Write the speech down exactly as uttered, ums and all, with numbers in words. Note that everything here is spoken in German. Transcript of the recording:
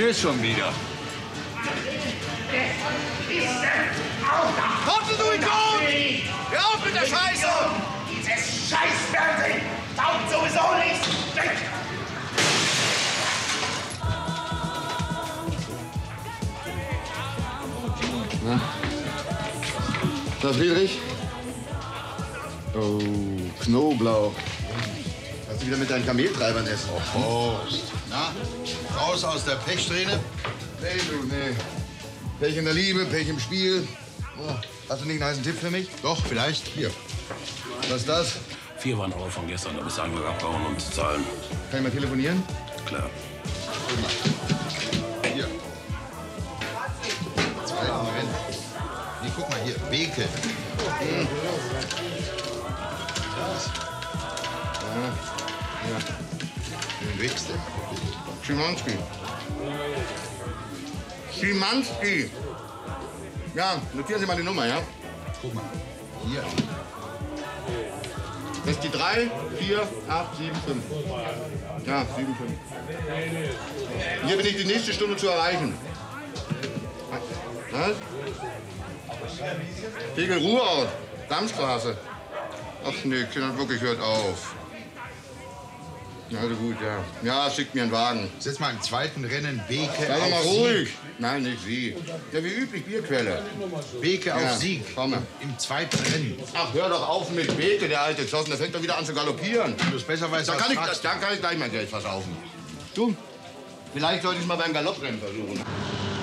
nervös schon wieder. Kommst du ihn gut? Hör auf mit der Scheiße! Dieses Scheißfernsehen taugt sowieso nichts! Na? Na, Friedrich? Oh, Knoblauch. Hast du wieder mit deinen Kameltreibern essen? Oh, Horst. Na, raus aus der Pechsträhne? Nee, du, nee. Pech in der Liebe, Pech im Spiel. Oh, hast du nicht einen heißen Tipp für mich? Doch, vielleicht. Hier. Was ist das? Vier waren Euro von gestern, da bist du einfach abbauen und zahlen. Kann ich mal telefonieren? Klar. Hier. Zwei Moment. Nee, guck mal hier. Beke. Hm. Was? Ja. Ja. Wen wächst der? Schimanski. Schimanski. Ja, notieren Sie mal die Nummer, ja? Guck mal. Hier. Das ist die drei, vier, acht, sieben, fünf. Ja, sieben, fünf. Hier bin ich die nächste Stunde zu erreichen. Was? Pegel Ruhrort, Dammstraße. Ach nee, Kinder, wirklich, hört auf. Also gut, ja. Ja, schickt mir einen Wagen. Setz mal im zweiten Rennen Beke Sei doch mal auf ruhig. Sieg. Nein, nicht Sie. Ja, wie üblich, Bierquelle. Beke Ja, auf Sieg. komme. Im zweiten Rennen. Ach, hör doch auf mit Beke, der alte Zossen. Der fängt doch wieder an zu galoppieren. Wenn du es besser weißt, Da als kann, ich, fragst. da kann ich gleich mein Geld versaufen. Du, vielleicht sollte ich es mal beim Galopprennen versuchen.